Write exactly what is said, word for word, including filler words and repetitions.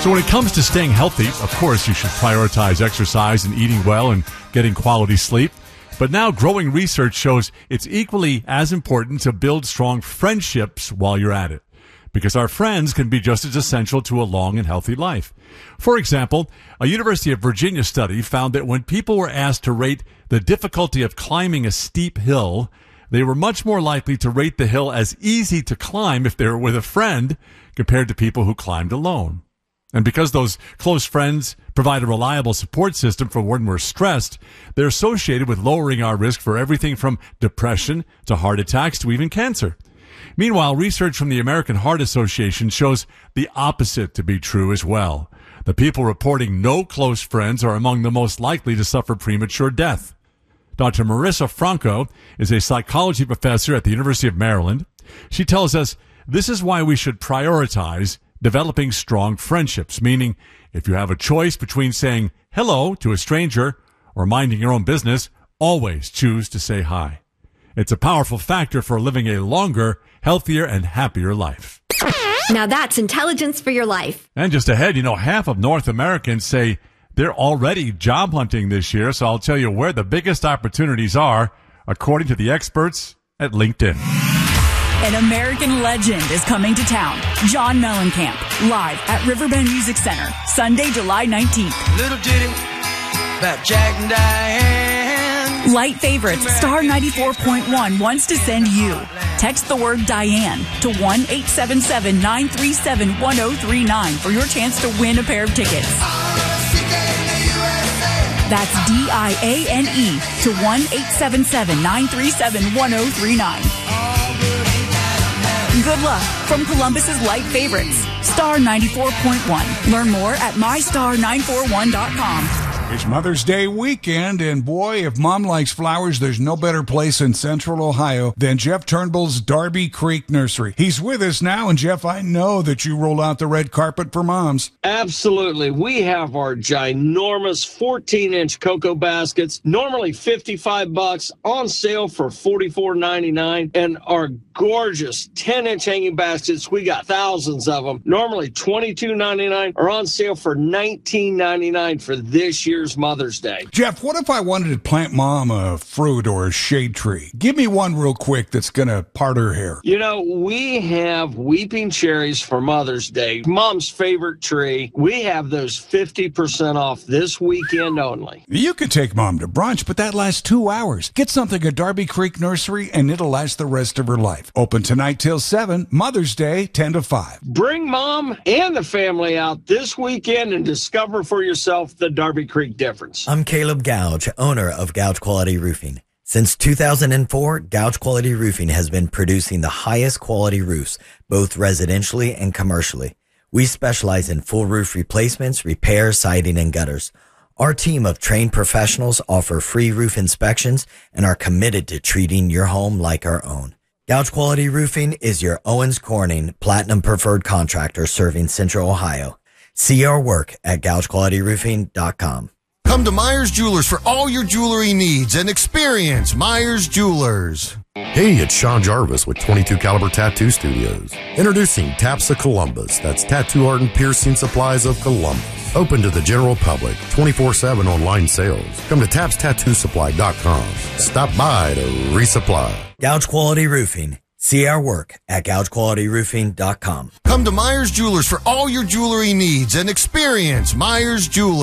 So when it comes to staying healthy, of course, you should prioritize exercise and eating well and getting quality sleep. But now growing research shows it's equally as important to build strong friendships while you're at it, because our friends can be just as essential to a long and healthy life. For example, a University of Virginia study found that when people were asked to rate the difficulty of climbing a steep hill, they were much more likely to rate the hill as easy to climb if they were with a friend compared to people who climbed alone. And because those close friends provide a reliable support system for when we're stressed, they're associated with lowering our risk for everything from depression to heart attacks to even cancer. Meanwhile, research from the American Heart Association shows the opposite to be true as well. The people reporting no close friends are among the most likely to suffer premature death. Doctor Marissa Franco is a psychology professor at the University of Maryland. She tells us this is why we should prioritize developing strong friendships, meaning if you have a choice between saying hello to a stranger or minding your own business, always choose to say hi. It's a powerful factor for living a longer, healthier, and happier life. Now that's intelligence for your life. And just ahead, you know, half of North Americans say they're already job hunting this year, so I'll tell you where the biggest opportunities are, according to the experts at LinkedIn. An American legend is coming to town. John Mellencamp, live at Riverbend Music Center, Sunday, July nineteenth. Little ditty about Jack and Diane. Light Favorites, Star ninety-four point one wants to send you. Text the word Diane to one eight seven seven, nine three seven, one zero three nine for your chance to win a pair of tickets. That's D I A N E to one eight seven seven, nine three seven, one zero three nine. Good luck from Columbus's Light Favorites, Star ninety-four point one. Learn more at my star nine four one dot com. It's Mother's Day weekend, and boy, if Mom likes flowers, there's no better place in Central Ohio than Jeff Turnbull's Darby Creek Nursery. He's with us now, and Jeff, I know that you roll out the red carpet for moms. Absolutely. We have our ginormous fourteen-inch cocoa baskets, normally fifty-five bucks, on sale for forty-four ninety-nine, and our gorgeous ten-inch hanging baskets, we got thousands of them, normally twenty-two ninety-nine, are on sale for nineteen ninety-nine for this year's Mother's Day. Jeff, what if I wanted to plant Mom a fruit or a shade tree? Give me one real quick that's going to part her hair. You know, we have weeping cherries for Mother's Day, Mom's favorite tree. We have those fifty percent off this weekend only. You could take Mom to brunch, but that lasts two hours. Get something at Darby Creek Nursery, and it'll last the rest of her life. Open tonight till seven, Mother's Day, ten to five. Bring Mom and the family out this weekend and discover for yourself the Darby Creek difference. I'm Caleb Gouge, owner of Gouge Quality Roofing. Since two thousand four, Gouge Quality Roofing has been producing the highest quality roofs, both residentially and commercially. We specialize in full roof replacements, repairs, siding, and gutters. Our team of trained professionals offer free roof inspections and are committed to treating your home like our own. Gouge Quality Roofing is your Owens Corning Platinum Preferred Contractor serving Central Ohio. See our work at gouge quality roofing dot com. Come to Myers Jewelers for all your jewelry needs and experience Myers Jewelers. Hey, it's Sean Jarvis with twenty-two Caliber Tattoo Studios. Introducing Taps of Columbus. That's tattoo art and piercing supplies of Columbus. Open to the general public, twenty-four seven online sales. Come to taps tattoo supply dot com. Stop by to resupply. Gouge Quality Roofing. See our work at gouge quality roofing dot com. Come to Myers Jewelers for all your jewelry needs and experience Myers Jewelers.